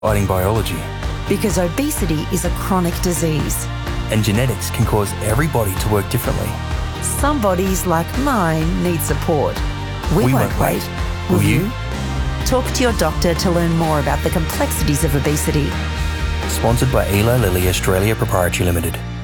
Fighting biology. Because obesity is a chronic disease. And genetics can cause every body to work differently. Some bodies, like mine, need support. We won't wait. Will you? Talk to your doctor to learn more about the complexities of obesity. Sponsored by Eli Lilly Australia Proprietary Limited.